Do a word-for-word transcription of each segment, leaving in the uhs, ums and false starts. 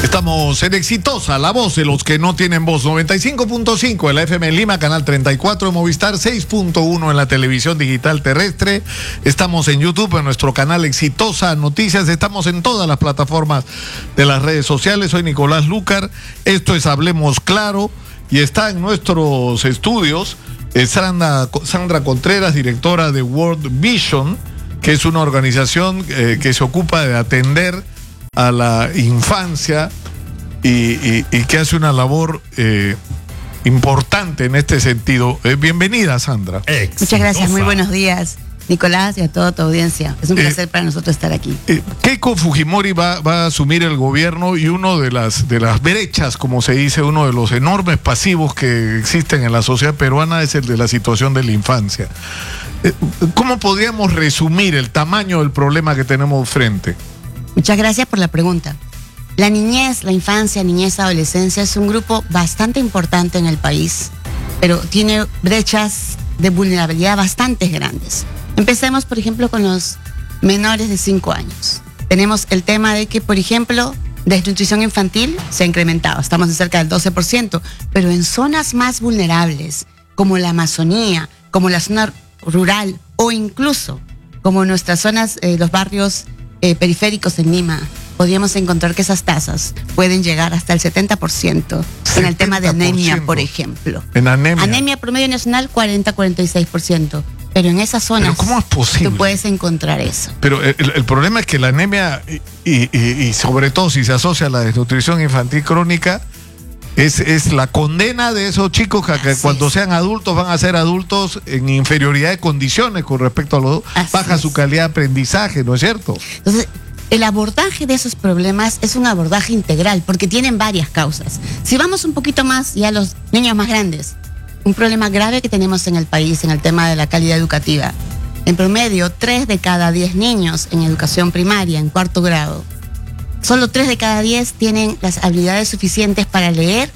Estamos en Exitosa, la voz de los que no tienen voz. noventa y cinco punto cinco en la F M en Lima, canal treinta y cuatro en Movistar, seis punto uno en la televisión digital terrestre. Estamos en YouTube, en nuestro canal Exitosa Noticias. Estamos en todas las plataformas de las redes sociales. Soy Nicolás Lucar. Esto es Hablemos Claro. Y está en nuestros estudios eh, Sandra, Sandra Contreras, directora de World Vision, que es una organización eh, que se ocupa de atender a la infancia y, y, y que hace una labor eh, importante en este sentido. Eh, bienvenida, Sandra. Exitosa. Muchas gracias, muy buenos días, Nicolás, y a toda tu audiencia. Es un placer eh, para nosotros estar aquí. Eh, Keiko Fujimori va, va a asumir el gobierno y uno de las, de las brechas, como se dice, uno de los enormes pasivos que existen en la sociedad peruana es el de la situación de la infancia. Eh, ¿Cómo podríamos resumir el tamaño del problema que tenemos frente? Muchas gracias por la pregunta. La niñez, la infancia, niñez, adolescencia es un grupo bastante importante en el país, pero tiene brechas de vulnerabilidad bastante grandes. Empecemos, por ejemplo, con los menores de cinco años. Tenemos el tema de que, por ejemplo, desnutrición infantil se ha incrementado, estamos en cerca del doce por ciento, pero en zonas más vulnerables, como la Amazonía, como la zona rural o incluso como nuestras zonas, eh, los barrios Eh, periféricos en Lima, podríamos encontrar que esas tasas pueden llegar hasta el setenta por ciento en el tema de anemia, por ejemplo. En anemia. Anemia promedio nacional cuarenta a cuarenta y seis por ciento. Pero en esas zonas, ¿pero cómo es posible? Tú puedes encontrar eso. Pero el, el problema es que la anemia, y, y, y sobre todo si se asocia a la desnutrición infantil crónica, Es, es la condena de esos chicos que, que cuando sean adultos van a ser adultos en inferioridad de condiciones con respecto a los baja su calidad de aprendizaje, ¿no es cierto? Entonces, el abordaje de esos problemas es un abordaje integral porque tienen varias causas. Si vamos un poquito más ya a los niños más grandes, un problema grave que tenemos en el país en el tema de la calidad educativa. En promedio, tres de cada diez niños en educación primaria, en cuarto grado, solo tres de cada diez tienen las habilidades suficientes para leer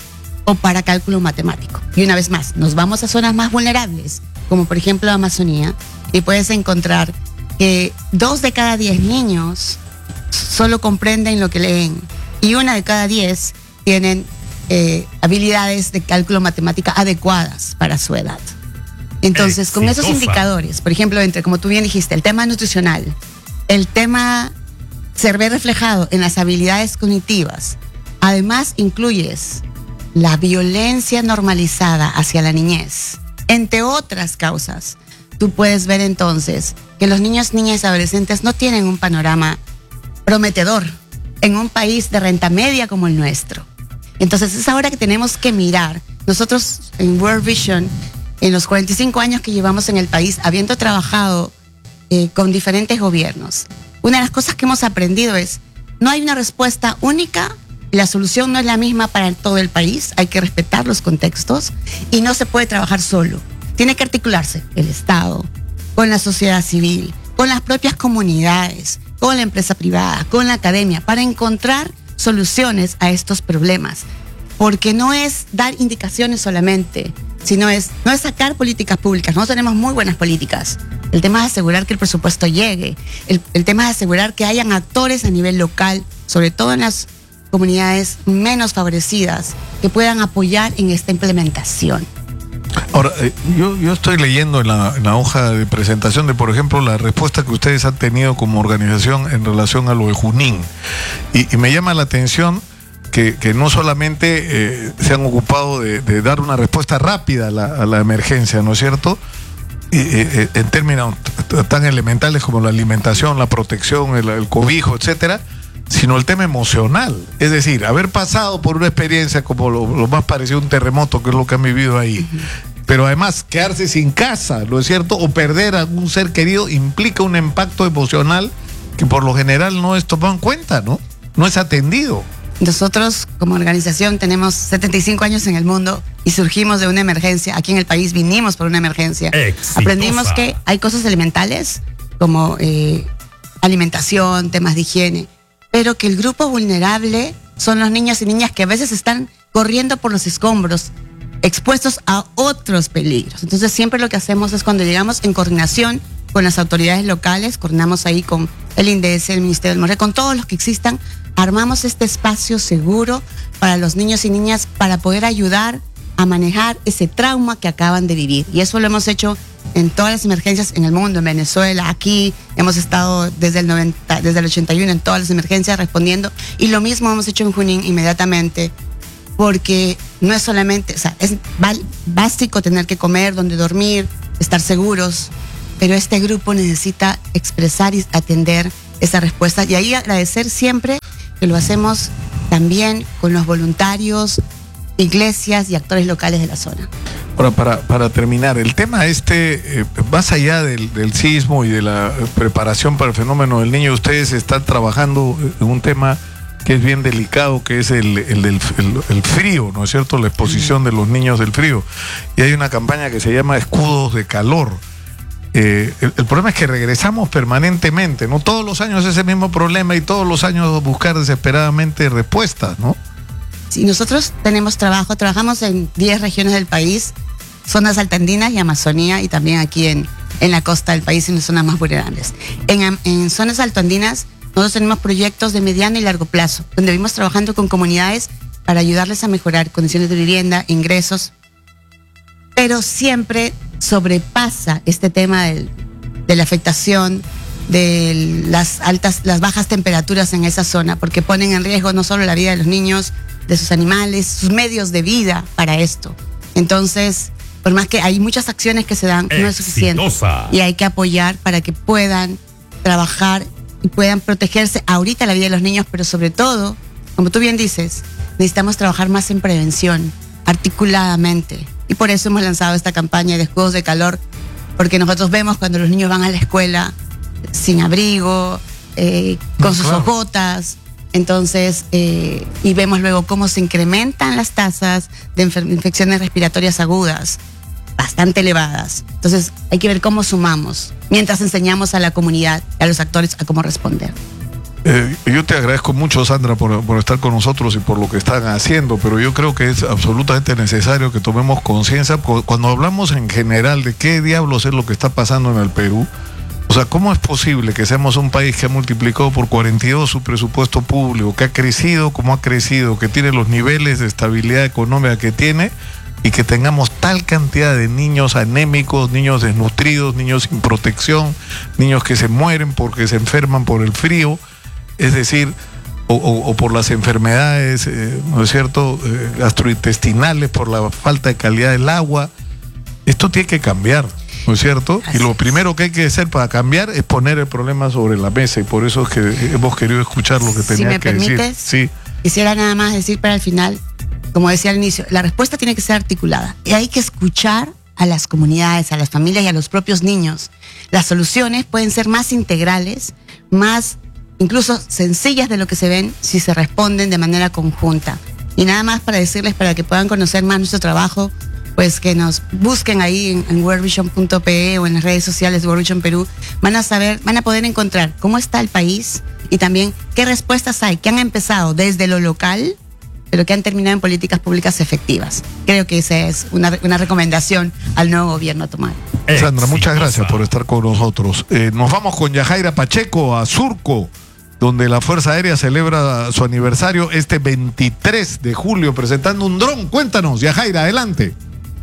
o para cálculo matemático. Y una vez más, nos vamos a zonas más vulnerables, como por ejemplo la Amazonía, y puedes encontrar que dos de cada diez niños solo comprenden lo que leen, y una de cada diez tienen eh, habilidades de cálculo matemática adecuadas para su edad. Entonces, Exitosa. Con esos indicadores, por ejemplo, entre, como tú bien dijiste, el tema nutricional, el tema se ve reflejado en las habilidades cognitivas. Además, incluyes la violencia normalizada hacia la niñez, entre otras causas. Tú puedes ver entonces que los niños, niñas y adolescentes no tienen un panorama prometedor en un país de renta media como el nuestro. Entonces es ahora que tenemos que mirar. Nosotros en World Vision, en los cuarenta y cinco años que llevamos en el país, habiendo trabajado eh, con diferentes gobiernos, una de las cosas que hemos aprendido es, no hay una respuesta única, la solución no es la misma para todo el país, hay que respetar los contextos y no se puede trabajar solo. Tiene que articularse el Estado, con la sociedad civil, con las propias comunidades, con la empresa privada, con la academia, para encontrar soluciones a estos problemas. Porque no es dar indicaciones solamente, sino es, no es sacar políticas públicas. Nosotros tenemos muy buenas políticas. El tema es asegurar que el presupuesto llegue. El, el tema es asegurar que hayan actores a nivel local, sobre todo en las comunidades menos favorecidas, que puedan apoyar en esta implementación. Ahora, eh, yo, yo estoy leyendo en la, en la hoja de presentación de, por ejemplo, la respuesta que ustedes han tenido como organización en relación a lo de Junín. Y, y me llama la atención Que, que no solamente eh, se han ocupado de, de dar una respuesta rápida a la, a la emergencia, ¿no es cierto? Y, eh, en términos tan elementales como la alimentación, la protección, el, el cobijo, etcétera, sino el tema emocional. Es decir, haber pasado por una experiencia como lo, lo más parecido a un terremoto, que es lo que han vivido ahí, uh-huh. Pero además quedarse sin casa, ¿no es cierto? O perder a un ser querido implica un impacto emocional que por lo general no es tomado en cuenta, ¿no? No es atendido. Nosotros como organización tenemos setenta y cinco años en el mundo y surgimos de una emergencia. Aquí en el país vinimos por una emergencia. Exitosa. Aprendimos que hay cosas elementales como eh, alimentación, temas de higiene, pero que el grupo vulnerable son los niños y niñas que a veces están corriendo por los escombros, expuestos a otros peligros. Entonces siempre lo que hacemos es cuando llegamos en coordinación con las autoridades locales, coordinamos ahí con el INDES, el Ministerio del Morre, con todos los que existan, armamos este espacio seguro para los niños y niñas para poder ayudar a manejar ese trauma que acaban de vivir. Y eso lo hemos hecho en todas las emergencias en el mundo, en Venezuela, aquí hemos estado desde el noventa, desde el ochenta y uno en todas las emergencias respondiendo, y lo mismo hemos hecho en Junín inmediatamente, porque no es solamente, o sea, es básico tener que comer, donde dormir, estar seguros, pero este grupo necesita expresar y atender esa respuesta, y ahí agradecer siempre que lo hacemos también con los voluntarios, iglesias y actores locales de la zona. Ahora, para, para terminar, el tema este, eh, más allá del, del sismo y de la preparación para el fenómeno del niño, ustedes están trabajando en un tema que es bien delicado, que es el, el, el, el, el frío, ¿no es cierto? La exposición de los niños del frío. Y hay una campaña que se llama Escudos de Calor. Eh, el, el problema es que regresamos permanentemente, ¿no? Todos los años ese mismo problema y todos los años buscar desesperadamente respuestas, ¿no? Sí, nosotros tenemos trabajo, trabajamos en diez regiones del país, zonas altoandinas y Amazonía, y también aquí en, en la costa del país, en las zonas más vulnerables. En, en zonas altoandinas, nosotros tenemos proyectos de mediano y largo plazo, donde vivimos trabajando con comunidades para ayudarles a mejorar condiciones de vivienda, ingresos, pero siempre sobrepasa este tema del, de la afectación de las altas, las bajas temperaturas en esa zona, porque ponen en riesgo no solo la vida de los niños, de sus animales, sus medios de vida para esto. Entonces, por más que hay muchas acciones que se dan, no es suficiente. Y hay que apoyar para que puedan trabajar y puedan protegerse ahorita la vida de los niños, pero sobre todo, como tú bien dices, necesitamos trabajar más en prevención, articuladamente. Y por eso hemos lanzado esta campaña de escudos de calor, porque nosotros vemos cuando los niños van a la escuela sin abrigo, eh, con no, sus claro. ojotas. Entonces, eh, y vemos luego cómo se incrementan las tasas de infecciones respiratorias agudas, bastante elevadas. Entonces, hay que ver cómo sumamos, mientras enseñamos a la comunidad, a los actores, a cómo responder. Eh, yo te agradezco mucho, Sandra, por, por estar con nosotros y por lo que están haciendo, pero yo creo que es absolutamente necesario que tomemos conciencia cuando hablamos en general de qué diablos es lo que está pasando en el Perú. O sea, ¿cómo es posible que seamos un país que ha multiplicado por cuarenta y dos su presupuesto público, que ha crecido como ha crecido, que tiene los niveles de estabilidad económica que tiene, y que tengamos tal cantidad de niños anémicos, niños desnutridos, niños sin protección, niños que se mueren porque se enferman por el frío, es decir, o, o, o por las enfermedades, eh, ¿no es cierto?, eh, gastrointestinales, por la falta de calidad del agua? Esto tiene que cambiar, ¿no es cierto? Así y lo primero que hay que hacer para cambiar es poner el problema sobre la mesa, y por eso es que hemos querido escuchar lo que tenía si me que permites, decir. Sí. Quisiera nada más decir para el final, como decía al inicio, la respuesta tiene que ser articulada y hay que escuchar a las comunidades, a las familias y a los propios niños. Las soluciones pueden ser más integrales, más incluso sencillas de lo que se ven si se responden de manera conjunta. Y nada más para decirles, para que puedan conocer más nuestro trabajo, pues que nos busquen ahí en, en world vision punto pe o en las redes sociales de World Vision Perú. Van a saber, van a poder encontrar cómo está el país y también qué respuestas hay, que han empezado desde lo local, pero que han terminado en políticas públicas efectivas. Creo que esa es una, una recomendación al nuevo gobierno a tomar. Sandra, muchas gracias por estar con nosotros. Eh, nos vamos con Yajaira Pacheco a Surco, donde la Fuerza Aérea celebra su aniversario este veintitrés de julio, presentando un dron. Cuéntanos, Yajaira, adelante.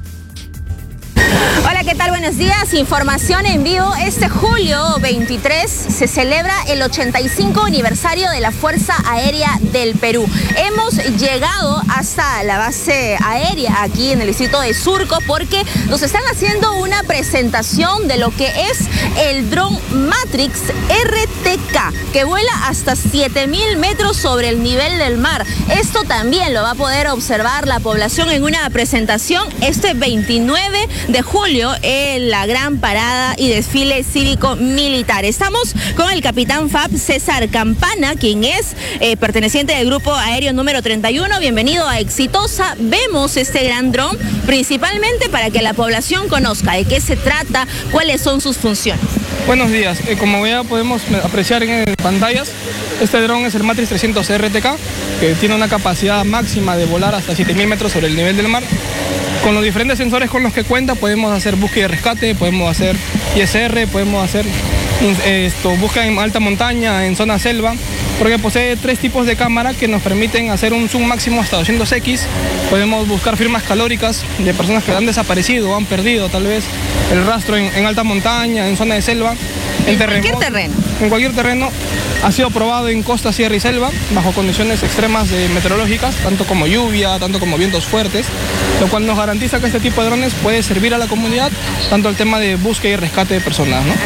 Hola, ¿qué tal? Buenos días. Información en vivo. Este julio veintitrés se celebra el ochenta y cinco aniversario de la Fuerza Aérea del Perú. Hemos llegado hasta la base aérea aquí en el distrito de Surco porque nos están haciendo una presentación de lo que es el dron Matrix R T K, que vuela hasta siete mil metros sobre el nivel del mar. Esto también lo va a poder observar la población en una presentación este veintinueve de julio en la gran parada y desfile cívico-militar. Estamos con el capitán F A B César Campana, quien es eh, perteneciente del grupo aéreo número treinta y uno. Bienvenido a Exitosa. Vemos este gran dron principalmente para que la población conozca de qué se trata, cuáles son sus funciones. Buenos días. Eh, como ya podemos apreciar en pantallas, este dron es el Matrix trescientos R T K, que tiene una capacidad máxima de volar hasta siete mil metros sobre el nivel del mar. Con los diferentes sensores con los que cuenta podemos hacer búsqueda y rescate, podemos hacer I S R, podemos hacer esto, búsqueda en alta montaña, en zona selva, porque posee tres tipos de cámara que nos permiten hacer un zoom máximo hasta doscientos equis. Podemos buscar firmas calóricas de personas que han desaparecido o han perdido tal vez el rastro en, en alta montaña, en zona de selva. En cualquier terreno. En cualquier terreno. Ha sido probado en costa, sierra y selva, bajo condiciones extremas de meteorológicas, tanto como lluvia, tanto como vientos fuertes, lo cual nos garantiza que este tipo de drones puede servir a la comunidad, tanto el tema de búsqueda y rescate de personas, ¿no?